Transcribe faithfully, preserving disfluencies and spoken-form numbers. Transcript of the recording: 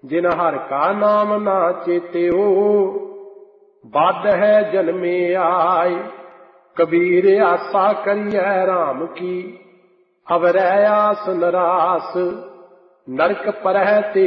जिन हर का नाम ना चेत्यो, बद है जन्मे आए। कबीर आशा करिए राम की, अवरै आस नरास। नरक परह ते